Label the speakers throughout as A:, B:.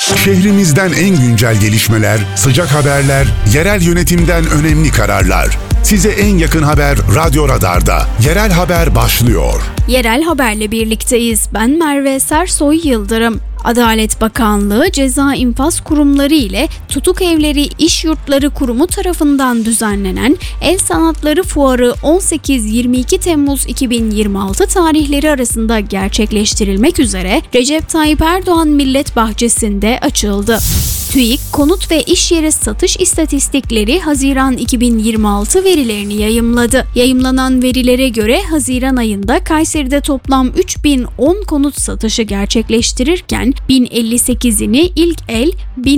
A: Şehrimizden en güncel gelişmeler, sıcak haberler, yerel yönetimden önemli kararlar. Size en yakın haber Radyo Radar'da. Yerel haber başlıyor.
B: Yerel haberle birlikteyiz. Ben Merve Sersoy Yıldırım. Adalet Bakanlığı Ceza İnfaz Kurumları ile Tutuk Evleri İş Yurtları Kurumu tarafından düzenlenen El Sanatları Fuarı 18-22 Temmuz 2026 tarihleri arasında gerçekleştirilmek üzere Recep Tayyip Erdoğan Millet Bahçesi'nde açıldı. TÜİK, konut ve iş yeri satış istatistikleri Haziran 2026 verilerini yayımladı. Yayımlanan verilere göre Haziran ayında Kayseri'de toplam 3010 konut satışı gerçekleştirirken 1058'ini ilk el,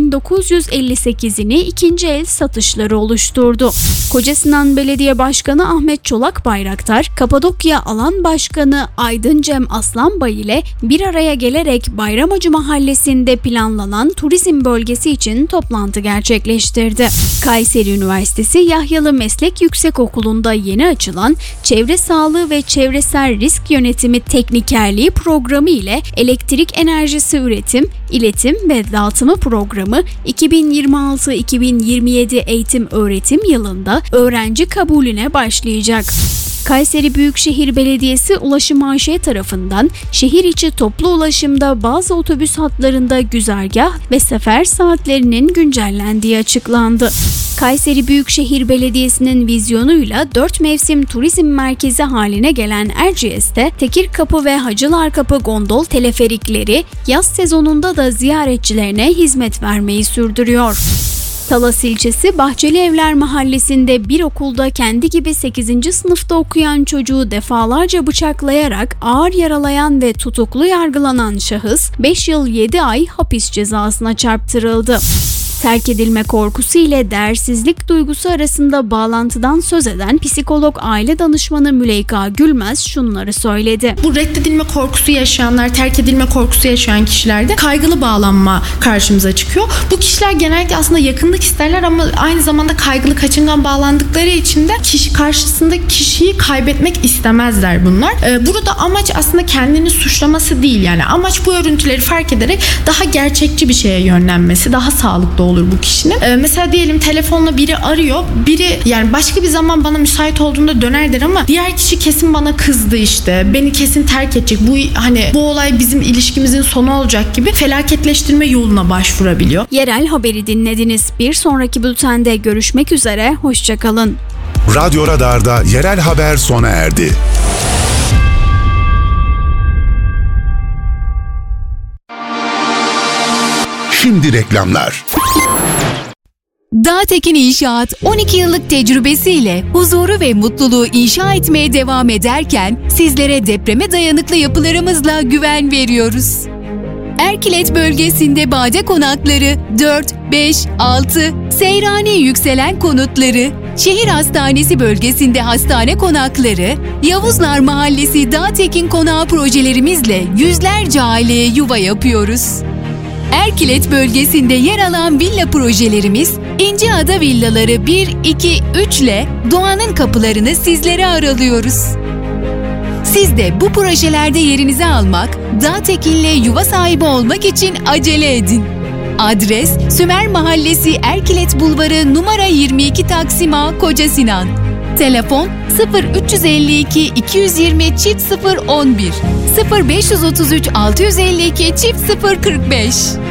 B: 1958'ini ikinci el satışları oluşturdu. Kocasinan Belediye Başkanı Ahmet Çolak Bayraktar, Kapadokya Alan Başkanı Aydın Cem Aslanbay ile bir araya gelerek Bayramacı Mahallesi'nde planlanan turizm bölgesi için toplantı gerçekleştirdi. Kayseri Üniversitesi Yahyalı Meslek Yüksekokulu'nda yeni açılan Çevre Sağlığı ve Çevresel Risk Yönetimi Teknikerliği programı ile elektrik enerjisi üretim, iletim ve dağıtımı programı 2026-2027 eğitim öğretim yılında öğrenci kabulüne başlayacak. Kayseri Büyükşehir Belediyesi Ulaşım AŞ tarafından şehir içi toplu ulaşımda bazı otobüs hatlarında güzergah ve sefer saatlerinin güncellendiği açıklandı. Kayseri Büyükşehir Belediyesi'nin vizyonuyla 4 mevsim turizm merkezi haline gelen Erciyes'te Tekirkapı ve Hacılarkapı gondol teleferikleri yaz sezonunda da ziyaretçilerine hizmet vermeyi sürdürüyor. Talas ilçesi Bahçeli Evler Mahallesi'nde bir okulda kendi gibi 8. sınıfta okuyan çocuğu defalarca bıçaklayarak ağır yaralayan ve tutuklu yargılanan şahıs 5 yıl 7 ay hapis cezasına çarptırıldı. Terk edilme korkusu ile değersizlik duygusu arasında bağlantıdan söz eden psikolog aile danışmanı Müleyka Gülmez şunları söyledi.
C: Bu reddedilme korkusu yaşayanlar, terk edilme korkusu yaşayan kişilerde kaygılı bağlanma karşımıza çıkıyor. Bu kişiler genellikle aslında yakınlık isterler ama aynı zamanda kaygılı, kaçıngan bağlandıkları için de karşısındaki kişiyi kaybetmek istemezler bunlar. Burada amaç aslında kendini suçlaması değil, yani amaç bu örüntüleri fark ederek daha gerçekçi bir şeye yönlenmesi, daha sağlıklı olur bu kişinin. Mesela diyelim telefonla biri arıyor. Biri yani başka bir zaman bana müsait olduğunda döner der ama diğer kişi kesin bana kızdı işte. Beni kesin terk edecek. Bu olay bizim ilişkimizin sonu olacak gibi felaketleştirme yoluna başvurabiliyor.
B: Yerel haberi dinlediniz. Bir sonraki bültende görüşmek üzere. Hoşça kalın.
A: Radyo Radar'da yerel haber sona erdi. Şimdi reklamlar.
D: Dağtekin İnşaat 12 yıllık tecrübesiyle huzuru ve mutluluğu inşa etmeye devam ederken sizlere depreme dayanıklı yapılarımızla güven veriyoruz. Erkilet bölgesinde bade konakları 4, 5, 6, Seyrani yükselen konutları, şehir hastanesi bölgesinde hastane konakları, Yavuzlar Mahallesi Dağtekin Konağı projelerimizle yüzlerce aileye yuva yapıyoruz. Erkilet bölgesinde yer alan villa projelerimiz İnciada Villaları 1, 2, 3 ile doğanın kapılarını sizlere aralıyoruz. Siz de bu projelerde yerinizi almak, Dağtekin'le yuva sahibi olmak için acele edin. Adres Sümer Mahallesi Erkilet Bulvarı numara 22 Taksim A, Kocasinan. Telefon 0352 220 011 0533 652 045.